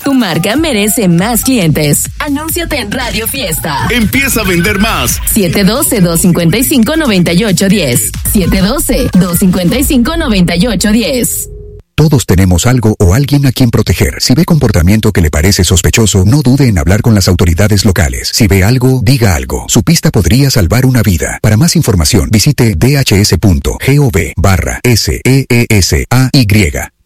Tu marca merece más clientes. Anúnciate en Radio Fiesta. Empieza a vender más. 712-255-9810. 712-255-9810. Todos tenemos algo o alguien a quien proteger. Si ve comportamiento que le parece sospechoso, no dude en hablar con las autoridades locales. Si ve algo, diga algo. Su pista podría salvar una vida. Para más información, visite dhs.gov/SEESAY.